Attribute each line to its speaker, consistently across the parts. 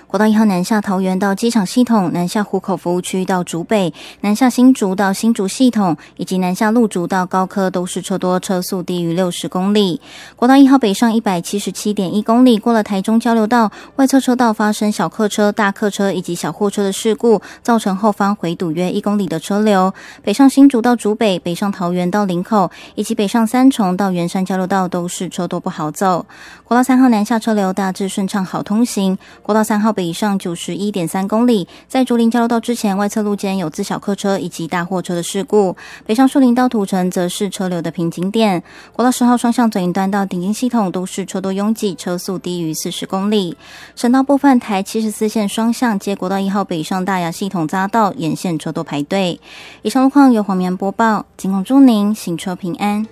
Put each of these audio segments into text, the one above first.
Speaker 1: 国道1号南下桃园到机场系统，南下湖口服务区到竹北，南下新竹到新竹系统，以及南下鹿竹到高科都是车多，车速低于60公里。国道1号北上 177.1 公里，过了台中交流道，外侧车道发生小客车、大客车以及小货车的事故，造成后方回堵约1公里的车流。北上新竹到竹北，北上桃园到林口，以及北上三重到圆山交流道都是车多不好走。国道3号南下车流大致顺畅好通行。国道3号北上 91.3 公里，在竹林交流道之前，外侧路肩有自小客车以及大货车的事故。北上树林到土城则是车流的瓶颈点。国道10号双向左营端到顶金系统都是车多拥挤，车速低于40公里。省道部分，台74线双向接国道1号北上大雅系统匝道沿线车多排队。以上路况由黄绵播报，仅供祝您行车平安。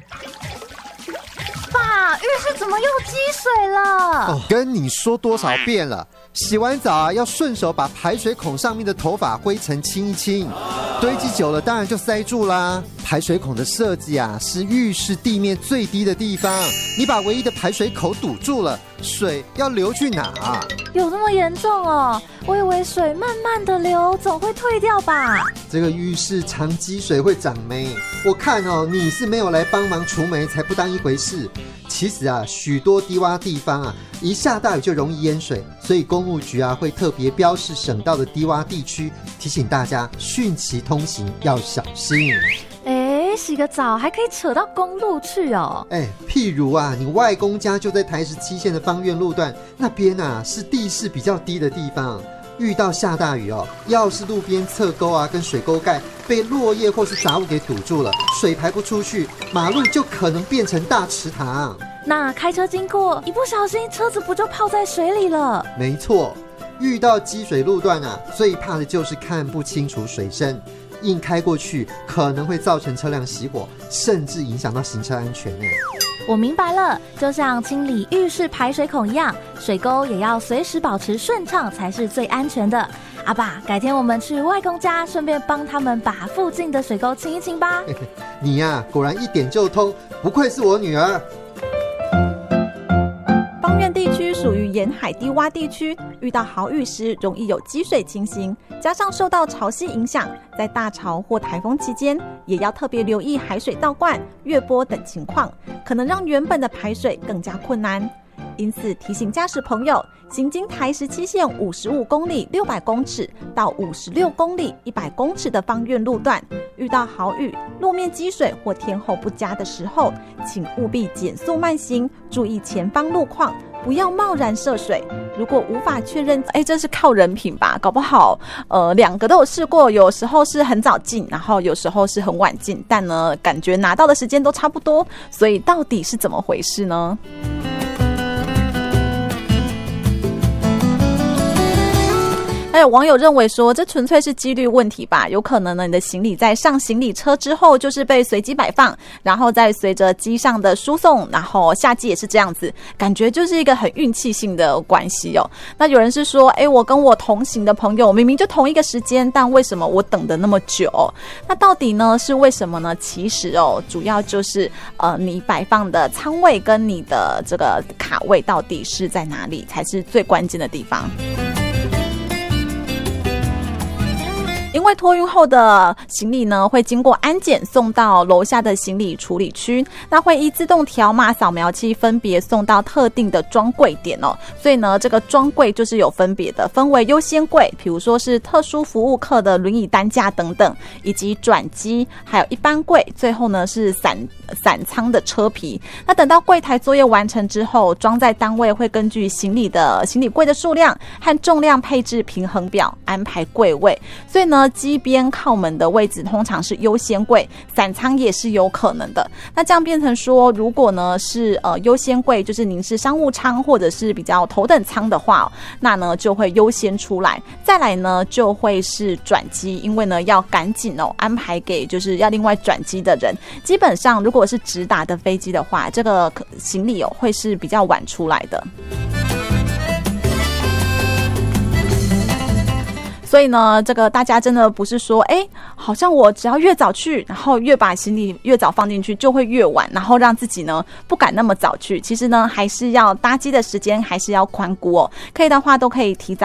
Speaker 2: 爸，浴室怎么又积水了？
Speaker 3: 跟你说多少遍了，洗完澡啊要顺手把排水孔上面的头发灰尘清一清，堆积久了当然就塞住啦。排水孔的设计啊是浴室地面最低的地方，你把唯一的排水口堵住了，水要流去哪啊？
Speaker 2: 有这么严重哦？我以为水慢慢的流总会退掉吧。
Speaker 3: 这个浴室常积水会长霉，我看哦你是没有来帮忙除霉才不当一回事。其实啊，许多低洼地方啊，一下大雨就容易淹水，所以公务局啊会特别标示省道的低洼地区，提醒大家汛期通行要小心。
Speaker 2: 洗个澡还可以扯到公路去哦。
Speaker 3: 譬如啊，你外公家就在台17线的芳苑路段那边啊，是地势比较低的地方。遇到下大雨哦，要是路边侧沟啊跟水沟盖被落叶或是杂物给堵住了，水排不出去，马路就可能变成大池塘。
Speaker 2: 那开车经过，一不小心车子不就泡在水里了？
Speaker 3: 没错，遇到积水路段啊，最怕的就是看不清楚水深，硬开过去可能会造成车辆熄火，甚至影响到行车安全。
Speaker 2: 我明白了，就像清理浴室排水孔一样，水沟也要随时保持顺畅才是最安全的。阿爸，改天我们去外公家，顺便帮他们把附近的水沟清一清吧。
Speaker 3: 你呀，果然一点就通，不愧是我女儿。
Speaker 4: 芳苑地区属于沿海低洼地区，遇到豪雨时容易有积水情形，加上受到潮汐影响，在大潮或台风期间也要特别留意海水倒灌、越波等情况，可能让原本的排水更加困难。因此提醒驾驶朋友，行经台17线55公里600公尺到56公里100公尺的芳苑路段，遇到豪雨、路面积水或天候不佳的时候，请务必减速慢行，注意前方路况，不要贸然涉水。如果无法确认，这是靠人品吧？搞不好两个都有试过，有时候是很早进，然后有时候是很晚进，但呢感觉拿到的时间都差不多，所以到底是怎么回事呢？还有网友认为说，这纯粹是几率问题吧，有可能呢，你的行李在上行李车之后就是被随机摆放，然后再随着机上的输送，然后下机也是这样子，感觉就是一个很运气性的关系哦。那有人是说，我跟我同行的朋友明明就同一个时间，但为什么我等得那么久？那到底呢是为什么呢？其实主要就是你摆放的舱位跟你的这个卡位到底是在哪里，才是最关键的地方。因为托运后的行李呢，会经过安检送到楼下的行李处理区，那会依自动条码扫描器分别送到特定的专柜点哦。所以呢，这个专柜就是有分别的，分为优先柜，比如说是特殊服务客的轮椅担架等等，以及转机，还有一般柜，最后呢是散舱的车皮。那等到柜台作业完成之后，装载单位会根据行李柜的数量和重量配置平衡表安排柜位，所以呢机边靠门的位置通常是优先柜，散舱也是有可能的。那这样变成说，如果呢是优先柜，就是您是商务舱或者是比较头等舱的话，那呢就会优先出来。再来呢就会是转机，因为呢要赶紧安排给就是要另外转机的人。基本上如果是直达的飞机的话，这个行李会是比较晚出来的。所以呢，这个大家真的不是说，好像我只要越早去，然后越把行李越早放进去，就会越晚，然后让自己呢不敢那么早去。其实呢，还是要搭机的时间还是要宽估哦。可以的话，都可以提早